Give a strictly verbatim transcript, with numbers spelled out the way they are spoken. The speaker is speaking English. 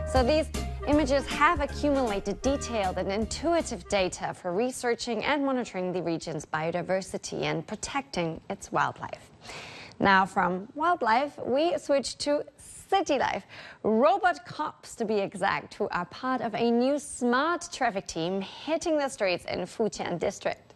So these images have accumulated detailed and intuitive data for researching and monitoring the region's biodiversity and protecting its wildlife. Now from wildlife, we switch to city life. Robot cops, to be exact, who are part of a new smart traffic team hitting the streets in Futian district.